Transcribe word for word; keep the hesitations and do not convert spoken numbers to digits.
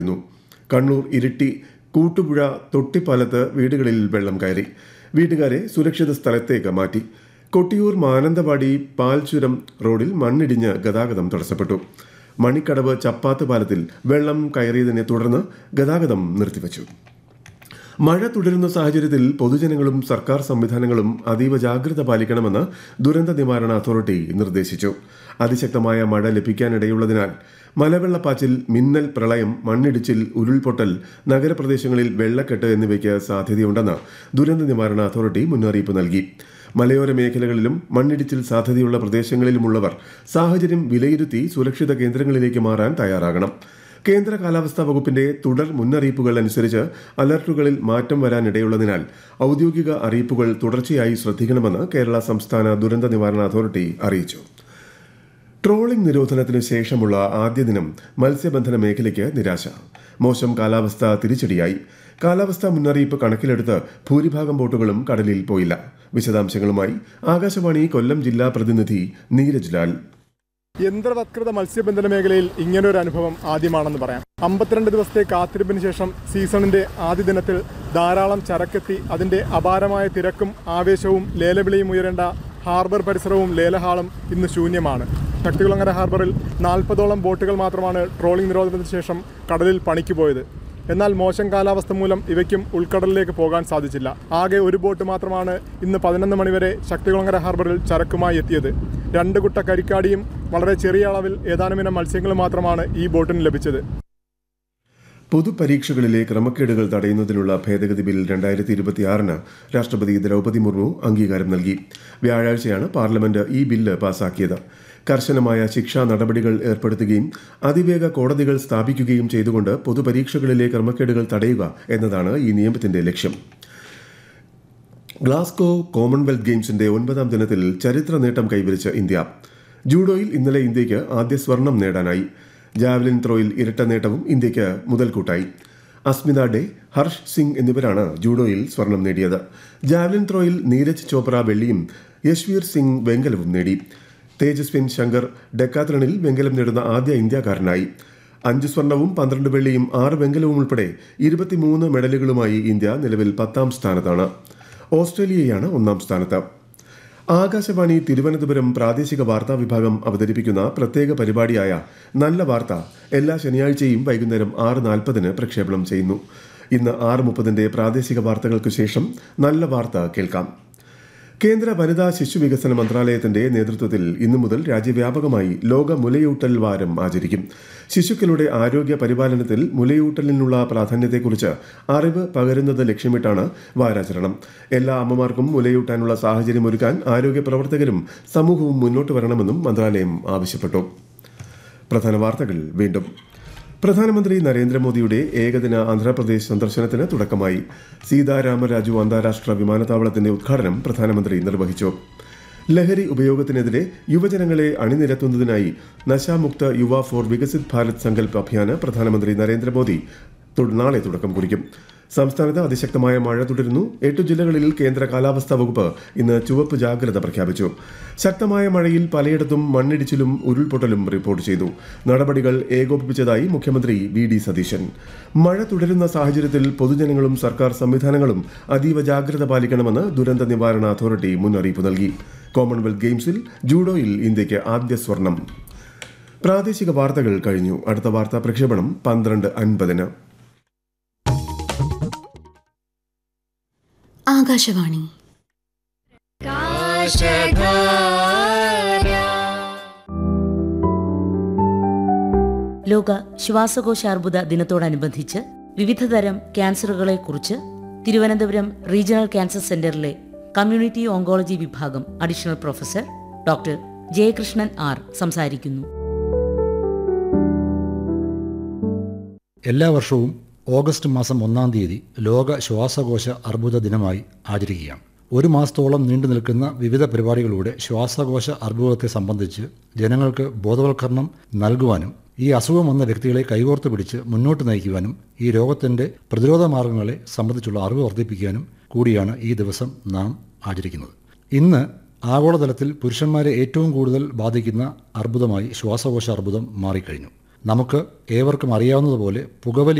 കണ്ണൂർ ഇരിട്ടി കൂട്ടുപുഴ തൊട്ടിപ്പാലത്ത് വീടുകളിൽ വെള്ളം കയറി. വീട്ടുകാരെ സുരക്ഷിത സ്ഥലത്തേക്ക് മാറ്റി. കൊട്ടിയൂർ മാനന്തവാടി പാൽച്ചുരം റോഡിൽ മണ്ണിടിഞ്ഞ് ഗതാഗതം തടസ്സപ്പെട്ടു. മണിക്കടവ് ചപ്പാത്ത് പാലത്തിൽ വെള്ളം കയറിയതിനെ തുടർന്ന് ഗതാഗതം നിർത്തിവച്ചു. മഴ തുടരുന്ന സാഹചര്യത്തിൽ പൊതുജനങ്ങളും സർക്കാർ സംവിധാനങ്ങളും അതീവ ജാഗ്രത പാലിക്കണമെന്ന് ദുരന്ത നിവാരണ അതോറിറ്റി നിർദ്ദേശിച്ചു. അതിശക്തമായ മഴ ലഭിക്കാനിടയുള്ളതിനാൽ മലവെള്ളപ്പാച്ചിൽ, മിന്നൽ പ്രളയം, മണ്ണിടിച്ചിൽ, ഉരുൾപൊട്ടൽ, നഗരപ്രദേശങ്ങളിൽ വെള്ളക്കെട്ട് എന്നിവയ്ക്ക് സാധ്യതയുണ്ടെന്ന് ദുരന്ത നിവാരണ അതോറിറ്റി മുന്നറിയിപ്പ് നൽകി. മലയോര മേഖലകളിലും മണ്ണിടിച്ചിൽ സാധ്യതയുള്ള പ്രദേശങ്ങളിലുമുള്ളവർ സാഹചര്യം വിലയിരുത്തി സുരക്ഷിത കേന്ദ്രങ്ങളിലേക്ക് മാറാൻ തയ്യാറാകണം. കേന്ദ്ര കാലാവസ്ഥാ വകുപ്പിന്റെ തുടർ മുന്നറിയിപ്പുകൾ അനുസരിച്ച് അലർട്ടുകളിൽ മാറ്റം വരാനിടയുള്ളതിനാൽ ഔദ്യോഗിക അറിയിപ്പുകൾ തുടർച്ചയായി ശ്രദ്ധിക്കണമെന്ന് കേരള സംസ്ഥാന ദുരന്ത നിവാരണ അതോറിറ്റി അറിയിച്ചു. ട്രോളിംഗ് നിരോധനത്തിന് ശേഷമുള്ള ആദ്യ ദിനം മത്സ്യബന്ധന മേഖലയ്ക്ക് നിരാശ. മോശം കാലാവസ്ഥ തിരിച്ചടിയായി. കാലാവസ്ഥാ മുന്നറിയിപ്പ് കണക്കിലെടുത്ത് ഭൂരിഭാഗം ബോട്ടുകളും കടലിൽ പോയില്ല. വിശദാംശങ്ങളുമായി ആകാശവാണി കൊല്ലം ജില്ലാ പ്രതിനിധി നീരജ് ലാൽ. യന്ത്രവത്കൃത മത്സ്യബന്ധന മേഖലയിൽ ഇങ്ങനൊരു അനുഭവം ആദ്യമാണെന്ന് പറയാം. അമ്പത്തിരണ്ട് ദിവസത്തെ കാത്തിരിപ്പിന് ശേഷം സീസണിന്റെ ആദ്യ ദിനത്തിൽ ധാരാളം ചരക്കെത്തി അതിന്റെ അപാരമായ തിരക്കും ആവേശവും ലേലവിളിയും ഉയരേണ്ട ഹാർബർ പരിസരവും ലേലഹാളും ഇന്ന് ശൂന്യമാണ്. ശക്തികുളങ്ങര ഹാർബറിൽ നാൽപ്പതോളം ബോട്ടുകൾ മാത്രമാണ് ട്രോളിംഗ് നിരോധനത്തിന് ശേഷം കടലിൽ പണിക്ക് പോയത്. എന്നാൽ മോശം കാലാവസ്ഥ മൂലം ഇവയ്ക്കും ഉൾക്കടലിലേക്ക് പോകാൻ സാധിച്ചില്ല. ആകെ ഒരു ബോട്ട് മാത്രമാണ് ഇന്ന് പതിനൊന്ന് മണിവരെ ശക്തികുളങ്ങര ഹാർബറിൽ ചരക്കുമായി എത്തിയത്. രണ്ട് കുട്ട കരിക്കാടിയും വളരെ ചെറിയ അളവിൽ ഏതാനുമിനം മത്സ്യങ്ങളും മാത്രമാണ് ഈ ബോട്ടിന് ലഭിച്ചത്. പൊതുപരീക്ഷകളിലെ ക്രമക്കേടുകൾ തടയുന്നതിനുള്ള ഭേദഗതി ബിൽ രണ്ടായിരത്തി ഇരുപത്തിയാറിന് രാഷ്ട്രപതി ദ്രൗപദി മുർമു അംഗീകാരം നൽകി. വ്യാഴാഴ്ചയാണ് പാർലമെന്റ് ഈ ബില്ല് പാസാക്കിയത്. കർശനമായ ശിക്ഷാ നടപടികൾ ഏർപ്പെടുത്തുകയും അതിവേഗ കോടതികൾ സ്ഥാപിക്കുകയും ചെയ്തുകൊണ്ട് പൊതുപരീക്ഷകളിലെ ക്രമക്കേടുകൾ തടയുക എന്നതാണ് ഈ നിയമത്തിന്റെ ലക്ഷ്യം. ഗ്ലാസ്ഗോ കോമൺവെൽത്ത് ഗെയിംസിന്റെ ഒൻപതാം ദിനത്തിൽ ചരിത്ര നേട്ടം കൈവരിച്ച ഇന്ത്യ. ജൂഡോയിൽ ഇന്നലെ ഇന്ത്യയ്ക്ക് ആദ്യ സ്വർണം നേടാനായി. ജാവലിൻ ത്രോയിൽ ഇരട്ട നേട്ടവും ഇന്ത്യയ്ക്ക് മുതൽക്കൂട്ടായി. അസ്മിത ഡേ, ഹർഷ് സിംഗ് എന്നിവരാണ് ജൂഡോയിൽ സ്വർണം നേടിയത്. ജാവലിൻ ത്രോയിൽ നീരജ് ചോപ്ര വെള്ളിയും യശ്വീർ സിംഗ് വെങ്കലവും നേടി. തേജസ്വിൻ ശങ്കർ ഡെക്കാത്ലണിൽ വെങ്കലം നേടുന്ന ആദ്യ ഇന്ത്യക്കാരനായി. അഞ്ച് സ്വർണവും പന്ത്രണ്ട് വെള്ളിയും ആറ് വെങ്കലവും ഉൾപ്പെടെ ഇരുപത്തിമൂന്ന് മെഡലുകളുമായി ഇന്ത്യ നിലവിൽ പത്താം സ്ഥാനത്താണ്. ഓസ്ട്രേലിയയാണ് ഒന്നാം സ്ഥാനത്ത്. ആകാശവാണി തിരുവനന്തപുരം പ്രാദേശിക വാർത്താ വിഭാഗം അവതരിപ്പിക്കുന്ന പ്രത്യേക പരിപാടിയായ നല്ല വാർത്ത എല്ലാ ശനിയാഴ്ചയും വൈകുന്നേരം ആറ് നാൽപ്പതിന് പ്രക്ഷേപണം ചെയ്യുന്നു. ഇന്ന് ആറ് മുപ്പതിന്റെ പ്രാദേശിക വാർത്തകൾക്ക് ശേഷം നല്ല വാർത്ത കേൾക്കാം. കേന്ദ്ര വനിതാ ശിശു വികസന മന്ത്രാലയത്തിന്റെ നേതൃത്വത്തിൽ ഇന്നു മുതൽ രാജ്യവ്യാപകമായി ലോക മുലയൂട്ടൽ വാരം ആചരിക്കും. ശിശുക്കളുടെ ആരോഗ്യ പരിപാലനത്തിൽ മുലയൂട്ടലിനുള്ള പ്രാധാന്യത്തെക്കുറിച്ച് അറിവ് പകരുന്നത് ലക്ഷ്യമിട്ടാണ് വാരാചരണം. എല്ലാ അമ്മമാർക്കും മുലയൂട്ടാനുള്ള സാഹചര്യമൊരുക്കാൻ ആരോഗ്യ പ്രവർത്തകരും സമൂഹവും മുന്നോട്ട് വരണമെന്നും മന്ത്രാലയം ആവശ്യപ്പെട്ടു. പ്രധാന വാർത്തകൾ വീണ്ടും. പ്രധാനമന്ത്രി നരേന്ദ്രമോദിയുടെ ഏകദിന ആന്ധ്രാപ്രദേശ് സന്ദർശനത്തിന് തുടക്കമായി. സീതാരാമരാജു അന്താരാഷ്ട്ര വിമാനത്താവളത്തിന്റെ ഉദ്ഘാടനം പ്രധാനമന്ത്രി നിർവഹിച്ചു. ലഹരി ഉപയോഗത്തിനെതിരെ യുവജനങ്ങളെ അണിനിരത്തുന്നതിനായി നശാമുക്ത യുവ ഫോർ വികസിത് ഭാരത് സങ്കല്പ് അഭിയാന് പ്രധാനമന്ത്രി നരേന്ദ്രമോദി നാളെ തുടക്കം കുറിക്കും. സംസ്ഥാനത്ത് അതിശക്തമായ മഴ തുടരുന്നു. എട്ടു ജില്ലകളിൽ കേന്ദ്ര കാലാവസ്ഥാ വകുപ്പ് ഇന്ന് ചുവപ്പ് ജാഗ്രത പ്രഖ്യാപിച്ചു. ശക്തമായ മഴയിൽ പലയിടത്തും മണ്ണിടിച്ചിലും ഉരുൾപൊട്ടലും റിപ്പോർട്ട് ചെയ്തു. നടപടികൾ ഏകോപിപ്പിച്ചതായി മുഖ്യമന്ത്രി വി ഡി സതീശൻ. മഴ തുടരുന്ന സാഹചര്യത്തിൽ പൊതുജനങ്ങളും സർക്കാർ സംവിധാനങ്ങളും അതീവ ജാഗ്രത പാലിക്കണമെന്ന് ദുരന്ത നിവാരണ അതോറിറ്റി മുന്നറിയിപ്പ് നൽകി. കോമൺവെൽത്ത് ഗെയിംസിൽ ജൂഡോയിൽ ഇന്ത്യയ്ക്ക് ആദ്യ സ്വർണം. പ്രാദേശിക വാർത്തകൾ കഴിഞ്ഞു. അടുത്ത വാർത്താ പ്രക്ഷേപണം പന്ത്രണ്ട് അൻപതിന്. ആകാശവാണി. ലോക ശ്വാസകോശ അർബുദ ദിനത്തോടനുബന്ധിച്ച് വിവിധതരം ക്യാൻസറുകളെക്കുറിച്ച് തിരുവനന്തപുരം റീജിയണൽ ക്യാൻസർ സെന്ററിലെ കമ്മ്യൂണിറ്റി ഓങ്കോളജി വിഭാഗം additional professor doctor Jayakrishnan R സംസാരിക്കുന്നു. എല്ലാ വർഷവും ഓഗസ്റ്റ് മാസം ഒന്നാം തീയതി ലോക ശ്വാസകോശ അർബുദ ദിനമായി ആചരിക്കുകയാണ്. ഒരു മാസത്തോളം നീണ്ടു നിൽക്കുന്ന വിവിധ പരിപാടികളിലൂടെ ശ്വാസകോശ അർബുദത്തെ സംബന്ധിച്ച് ജനങ്ങൾക്ക് ബോധവൽക്കരണം നൽകുവാനും ഈ അസുഖം വന്ന വ്യക്തികളെ കൈകോർത്ത് പിടിച്ച് മുന്നോട്ട് നയിക്കുവാനും ഈ രോഗത്തിൻ്റെ പ്രതിരോധ മാർഗങ്ങളെ സംബന്ധിച്ചുള്ള അറിവ് വർദ്ധിപ്പിക്കാനും കൂടിയാണ് ഈ ദിവസം നാം ആചരിക്കുന്നത്. ഇന്ന് ആഗോളതലത്തിൽ പുരുഷന്മാരെ ഏറ്റവും കൂടുതൽ ബാധിക്കുന്ന അർബുദമായി ശ്വാസകോശ അർബുദം മാറിക്കഴിഞ്ഞു. നമുക്ക് ഏവർക്കും അറിയാവുന്നതുപോലെ പുകവലി